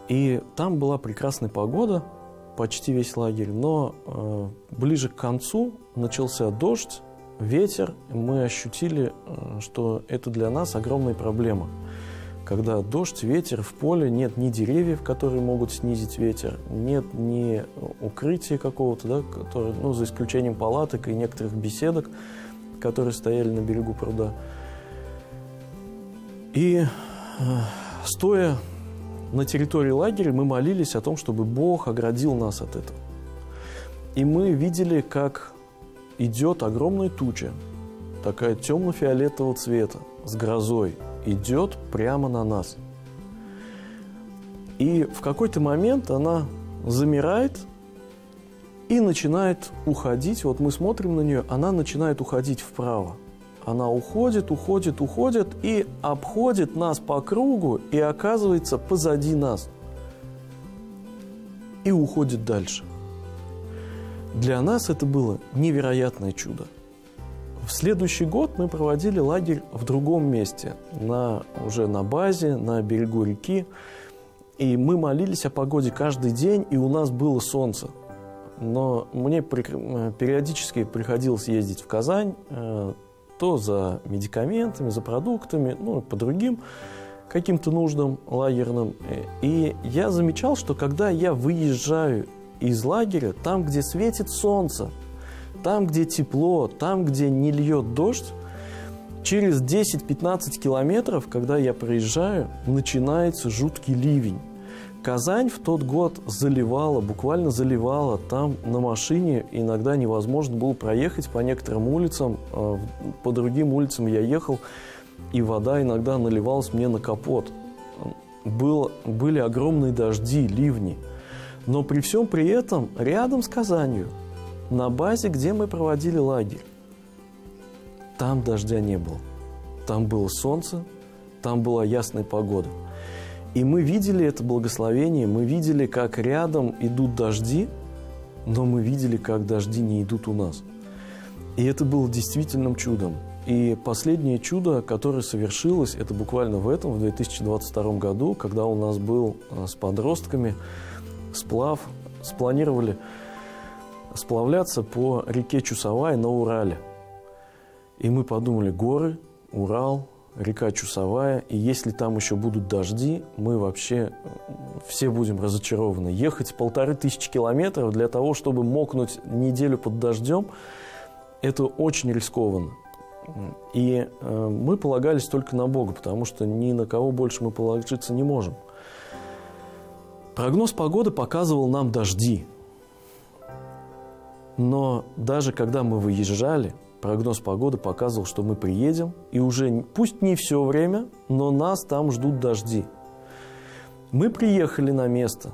И там была прекрасная погода, почти весь лагерь, но ближе к концу начался дождь, ветер. Мы ощутили, что это для нас огромная проблема. Когда дождь, ветер в поле, нет ни деревьев, которые могут снизить ветер, нет ни укрытия какого-то, да, который, за исключением палаток и некоторых беседок, которые стояли на берегу пруда. И стоя на территории лагеря, мы молились о том, чтобы Бог оградил нас от этого. И мы видели, как идет огромная туча, такая темно-фиолетового цвета, с грозой, идет прямо на нас. И в какой-то момент она замирает и начинает уходить. Вот мы смотрим на нее, она начинает уходить вправо. Она уходит и обходит нас по кругу и оказывается позади нас. И уходит дальше. Для нас это было невероятное чудо. В следующий год мы проводили лагерь в другом месте, уже на базе, на берегу реки. И мы молились о погоде каждый день, и у нас было солнце. Но мне периодически приходилось ездить в Казань, то за медикаментами, за продуктами, по другим каким-то нуждам лагерным. И я замечал, что когда я выезжаю из лагеря, там, где светит солнце, там, где тепло, там, где не льет дождь, через 10-15 километров, когда я проезжаю, начинается жуткий ливень. Казань в тот год заливала, буквально заливала. Там на машине иногда невозможно было проехать по некоторым улицам. По другим улицам я ехал, и вода иногда наливалась мне на капот. Были огромные дожди, ливни. Но при всем при этом рядом с Казанью, на базе, где мы проводили лагерь, там дождя не было. Там было солнце, там была ясная погода. И мы видели это благословение, мы видели, как рядом идут дожди, но мы видели, как дожди не идут у нас. И это было действительным чудом. И последнее чудо, которое совершилось, это буквально в 2022 году, когда у нас был с подростками сплав, спланировали сплавляться по реке Чусовая на Урале. И мы подумали: горы, Урал, река Чусовая, и если там еще будут дожди, мы вообще все будем разочарованы. Ехать 1500 километров для того, чтобы мокнуть неделю под дождем, это очень рискованно. И мы полагались только на Бога, потому что ни на кого больше мы положиться не можем. Прогноз погоды показывал нам дожди. Но даже когда мы выезжали, прогноз погоды показывал, что мы приедем, и уже, пусть не все время, но нас там ждут дожди. Мы приехали на место.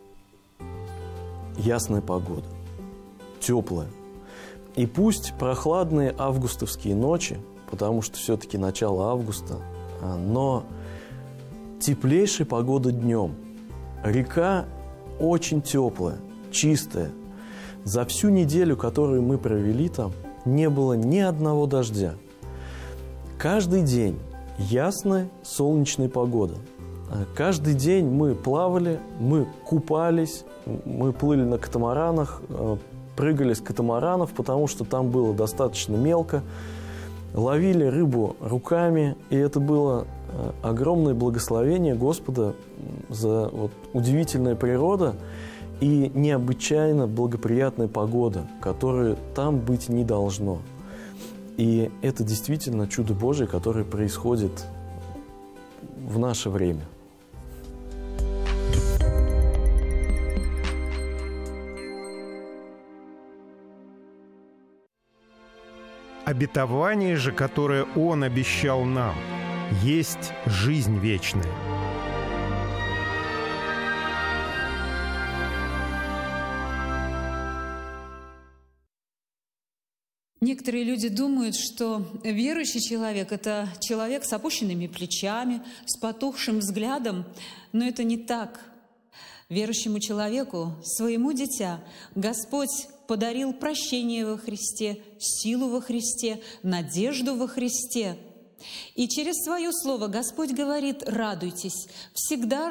Ясная погода, теплая. И пусть прохладные августовские ночи, потому что все-таки начало августа, но теплейшая погода днем. Река очень теплая, чистая. За всю неделю, которую мы провели там, не было ни одного дождя. Каждый день ясная солнечная погода. Каждый день мы плавали, мы купались, мы плыли на катамаранах, прыгали с катамаранов, потому что там было достаточно мелко. Ловили рыбу руками, и это было огромное благословение Господа за удивительная природа и необычайно благоприятная погода, которой там быть не должно. И это действительно чудо Божие, которое происходит в наше время. Обетование же, которое Он обещал нам, есть жизнь вечная. Некоторые люди думают, что верующий человек – это человек с опущенными плечами, с потухшим взглядом, но это не так. Верующему человеку, своему дитя, Господь подарил прощение во Христе, силу во Христе, надежду во Христе. И через Свое Слово Господь говорит: радуйтесь, всегда